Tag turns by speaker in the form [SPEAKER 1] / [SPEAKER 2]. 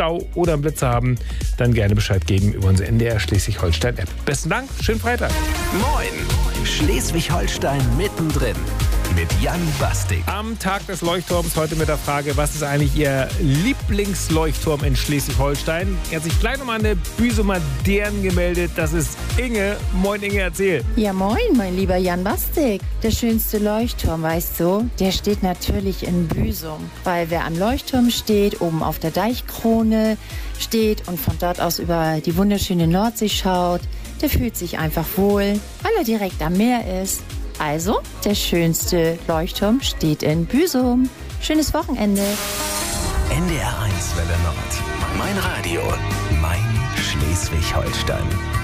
[SPEAKER 1] Stau oder einen Blitzer haben, dann gerne Bescheid geben über unsere NDR Schleswig-Holstein-App. Besten Dank, schönen Freitag.
[SPEAKER 2] Moin, Schleswig-Holstein mittendrin mit Jan Bastik.
[SPEAKER 1] Am Tag des Leuchtturms heute mit der Frage, was ist eigentlich Ihr Lieblingsleuchtturm in Schleswig-Holstein? Er hat sich gleich nochmal an der Büsumer Dern gemeldet. Das ist Inge. Moin Inge, erzähl.
[SPEAKER 3] Ja moin, mein lieber Jan Bastik. Der schönste Leuchtturm, weißt du, der steht natürlich in Büsum. Weil wer am Leuchtturm steht, oben auf der Deichkrone steht und von dort aus über die wunderschöne Nordsee schaut, der fühlt sich einfach wohl, weil er direkt am Meer ist. Also, der schönste Leuchtturm steht in Büsum. Schönes Wochenende.
[SPEAKER 2] NDR 1 Welle Nord. Mein Radio. Mein Schleswig-Holstein.